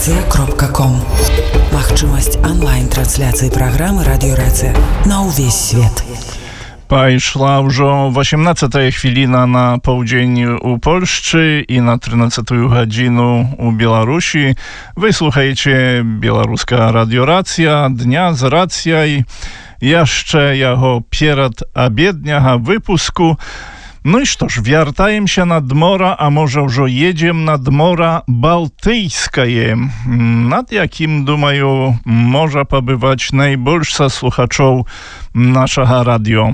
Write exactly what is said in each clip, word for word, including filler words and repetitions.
радиорация кропка ком. Магчымасць онлайн-трансляцыі праграмы радиорация на ўвесь свет. Пайшла ўжо восемнадцатая хвіліна на паўдзень у Польшчы і на трынаццатую гадзіну у Беларусі. Вы слухаеце беларуская радиорацыя дня з рацыяй яшчэ яго перадабедняга выпуску. Ну і што ж, вяртаемся над мора, а можа ўжо едзем над мора Балтыйскае, над якім, думаю, можа пабываць найбольш са слухачоў нашага радыё.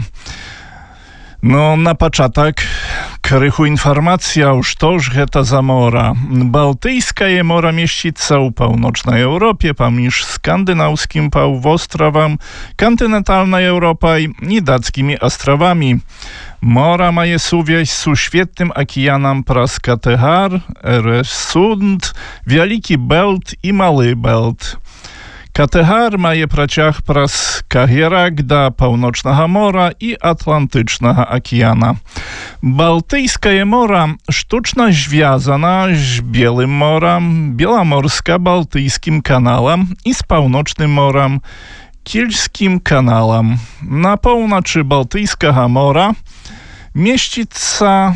Ну, на пачатак крыху інфармацыя, што ж гэта за мора. Балтыйскае мора месціцца ў паўночнай Еўропе паміж скандынаўскім паўвостравам, кантынентальнай Еўропай і дацкімі астравамі. Мора мае сувязь з сусветным акіянам праз Катэгар, Эресунд, Вялікі Бэлт і Малы Бэлт. Катэгар мае працяг праз Кагерак да Паўночнага мора і Атлантычнага акіяна. Балтыйскае мора штучна звязана з Белым морам, Беламорска-Балтыйскім каналам і з Паўночным морам, Кельскім каналам. На поўначы Балтыйскага мора месціцца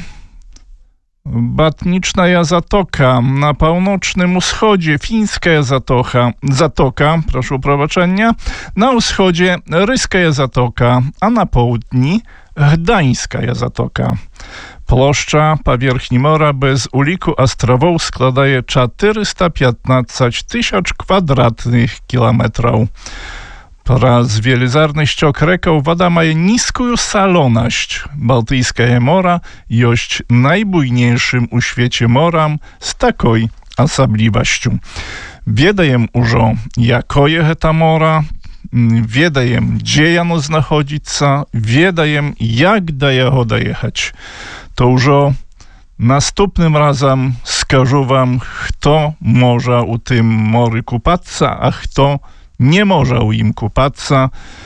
Батнічная затока, на паўночным усходзе Фінская затока, затока, прашу прабачэння, на ўсходзе Рыская затока, а на поўдні Гданьская затока. Плошча паверхні мора без уліку астравоў складае чатырыста пятнаццаць тысяч квадратных кіламетраў. Праз велізарны сцёк рэкаў вада мае нізкую салонасць. Балтыйскае мора ёсць найбуйнейшым у свеце морам з такой асаблівасцю. Ведаем ужо, якое гэта мора, ведаем, дзе яно знаходзіцца, ведаем, як да яго даехаць. То ўжо наступным разам скажу вам, хто можа ў тым моры купацца, а хто не можа ў ім купацца.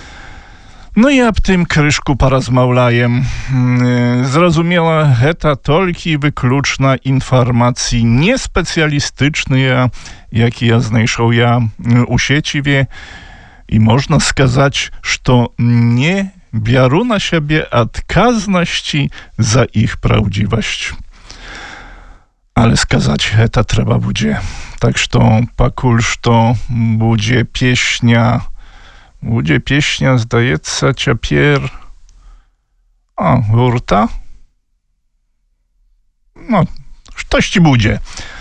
Ну і аб тым крышку паразмаўляем. Зразумела, гэта толькі выключна інфармацыі не спецыялістычныя, якія знайшоў я у сеціве. І можна сказаць, што не бяру на сябе адказнасці за іх праўдзівасць. Але сказаць гэта трэба будзе. Так што пакуль што будзе песня, будзе песня, здаецца, цяпер а, гурта. Ну, штосьці будзе.